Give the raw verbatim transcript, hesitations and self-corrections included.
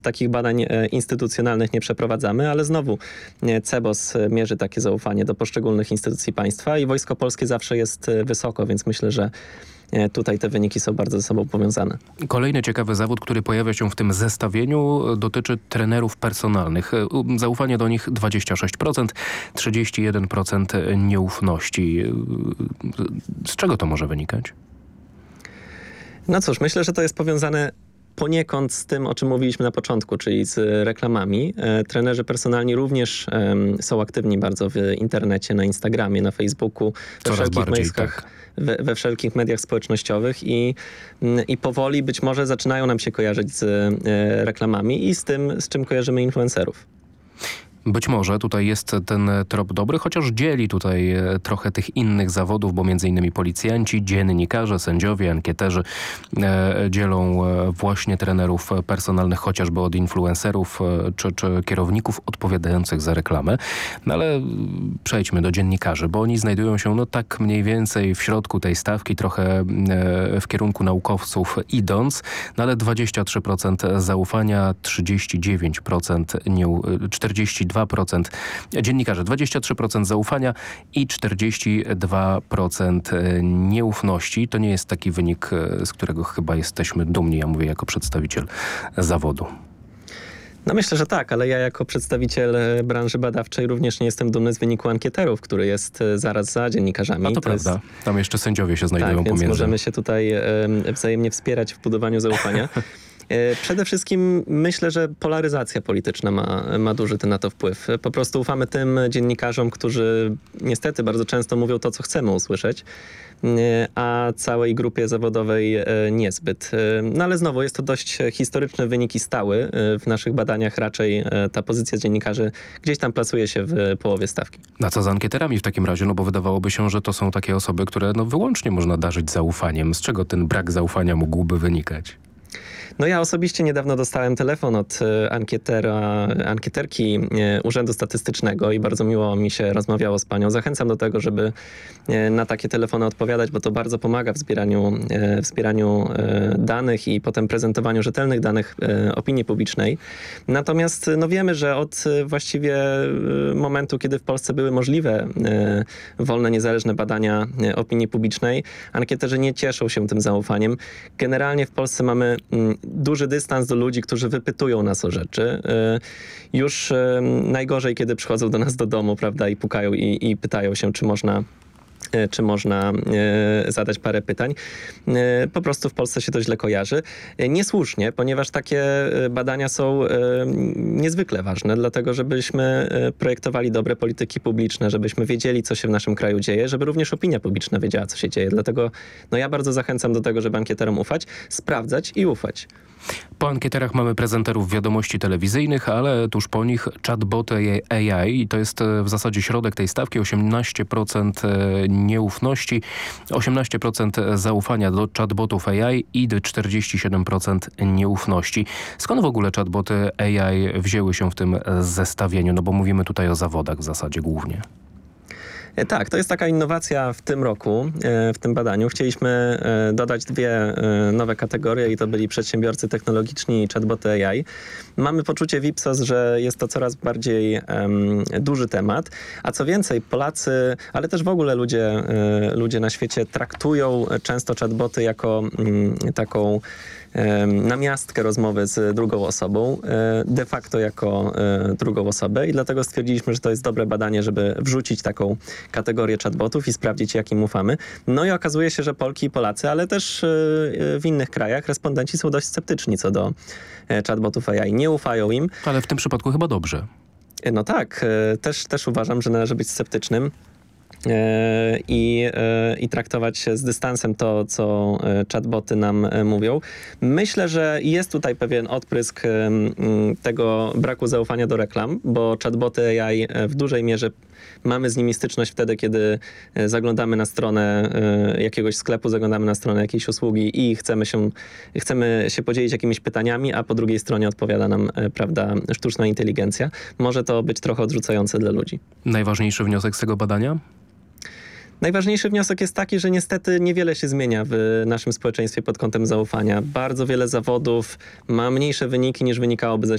Takich badań instytucjonalnych nie przeprowadzamy, ale znowu CBOS mierzy takie zaufanie do poszczególnych instytucji państwa i Wojsko Polskie zawsze jest wysoko, więc myślę, że tutaj te wyniki są bardzo ze sobą powiązane. Kolejny ciekawy zawód, który pojawia się w tym zestawieniu, dotyczy trenerów personalnych. Zaufanie do nich dwadzieścia sześć procent, trzydzieści jeden procent nieufności. Z czego to może wynikać? No cóż, myślę, że to jest powiązane poniekąd z tym, o czym mówiliśmy na początku, czyli z reklamami. E, trenerzy personalni również e, są aktywni bardzo w internecie, na Instagramie, na Facebooku, we Coraz wszelkich bardziej, mediach, tak. we, we wszelkich mediach społecznościowych i, i powoli być może zaczynają nam się kojarzyć z e, reklamami i z tym, z czym kojarzymy influencerów. Być może tutaj jest ten trop dobry, chociaż dzieli tutaj trochę tych innych zawodów, bo między innymi policjanci, dziennikarze, sędziowie, ankieterzy e, dzielą właśnie trenerów personalnych chociażby od influencerów czy, czy kierowników odpowiadających za reklamę. No ale przejdźmy do dziennikarzy, bo oni znajdują się no tak mniej więcej w środku tej stawki, trochę e, w kierunku naukowców idąc, no ale dwadzieścia trzy procent zaufania, trzydzieści dziewięć procent, nie, czterdzieści dwa procent dziennikarzy, dwadzieścia trzy procent zaufania i czterdzieści dwa procent nieufności. To nie jest taki wynik, z którego chyba jesteśmy dumni, ja mówię jako przedstawiciel zawodu. No myślę, że tak, ale ja jako przedstawiciel branży badawczej również nie jestem dumny z wyniku ankieterów, który jest zaraz za dziennikarzami. No to, to prawda. Jest... Tam jeszcze sędziowie się znajdują tak, pomiędzy. Więc możemy się tutaj y, wzajemnie wspierać w budowaniu zaufania. Przede wszystkim myślę, że polaryzacja polityczna ma, ma duży na to wpływ. Po prostu ufamy tym dziennikarzom, którzy niestety bardzo często mówią to, co chcemy usłyszeć, a całej grupie zawodowej niezbyt. No ale znowu jest to dość historyczny wynik i stały. W naszych badaniach raczej ta pozycja dziennikarzy gdzieś tam plasuje się w połowie stawki. A co z ankieterami w takim razie? No bo wydawałoby się, że to są takie osoby, które no wyłącznie można darzyć zaufaniem. Z czego ten brak zaufania mógłby wynikać? No ja osobiście niedawno dostałem telefon od ankietera, ankieterki Urzędu Statystycznego i bardzo miło mi się rozmawiało z panią. Zachęcam do tego, żeby na takie telefony odpowiadać, bo to bardzo pomaga w zbieraniu, w zbieraniu danych i potem prezentowaniu rzetelnych danych opinii publicznej. Natomiast no wiemy, że od właściwie momentu, kiedy w Polsce były możliwe wolne, niezależne badania opinii publicznej, ankieterzy nie cieszą się tym zaufaniem. Generalnie w Polsce mamy duży dystans do ludzi, którzy wypytują nas o rzeczy. Już najgorzej, kiedy przychodzą do nas do domu, prawda, i pukają i, i pytają się, czy można czy można e, zadać parę pytań. E, po prostu w Polsce się to źle kojarzy. E, niesłusznie, ponieważ takie badania są e, niezwykle ważne, dlatego żebyśmy e, projektowali dobre polityki publiczne, żebyśmy wiedzieli, co się w naszym kraju dzieje, żeby również opinia publiczna wiedziała, co się dzieje. Dlatego no, ja bardzo zachęcam do tego, żeby ankieterom ufać, sprawdzać i ufać. Po ankieterach mamy prezenterów wiadomości telewizyjnych, ale tuż po nich chatboty A I i to jest w zasadzie środek tej stawki, osiemnaście procent nieufności, osiemnaście procent zaufania do chatbotów A I i czterdzieści siedem procent nieufności. Skąd w ogóle chatboty A I wzięły się w tym zestawieniu? No bo mówimy tutaj o zawodach w zasadzie głównie. Tak, to jest taka innowacja w tym roku, w tym badaniu. Chcieliśmy dodać dwie nowe kategorie i to byli przedsiębiorcy technologiczni i chatboty A I. Mamy poczucie w Ipsos, że jest to coraz bardziej um, duży temat, a co więcej Polacy, ale też w ogóle ludzie, ludzie na świecie traktują często chatboty jako um, taką namiastkę rozmowy z drugą osobą, de facto jako drugą osobę i dlatego stwierdziliśmy, że to jest dobre badanie, żeby wrzucić taką kategorię chatbotów i sprawdzić, jak im ufamy. No i okazuje się, że Polki i Polacy, ale też w innych krajach respondenci są dość sceptyczni co do chatbotów A I. Nie ufają im. Ale w tym przypadku chyba dobrze. No tak, też, też uważam, że należy być sceptycznym. I, i traktować z dystansem to, co chatboty nam mówią. Myślę, że jest tutaj pewien odprysk tego braku zaufania do reklam, bo chatboty A I w dużej mierze mamy z nimi styczność wtedy, kiedy zaglądamy na stronę jakiegoś sklepu, zaglądamy na stronę jakiejś usługi i chcemy się, chcemy się podzielić jakimiś pytaniami, a po drugiej stronie odpowiada nam, prawda, sztuczna inteligencja. Może to być trochę odrzucające dla ludzi. Najważniejszy wniosek z tego badania? Najważniejszy wniosek jest taki, że niestety niewiele się zmienia w naszym społeczeństwie pod kątem zaufania. Bardzo wiele zawodów ma mniejsze wyniki niż wynikałoby ze